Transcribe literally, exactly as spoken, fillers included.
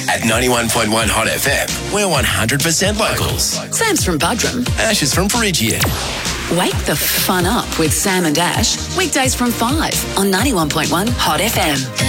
At ninety-one point one Hot F M, we're one hundred percent locals. Sam's from Buderim. Ash is from Peregian. Wake the fun up with Sam and Ash. Weekdays from five on ninety-one point one Hot F M.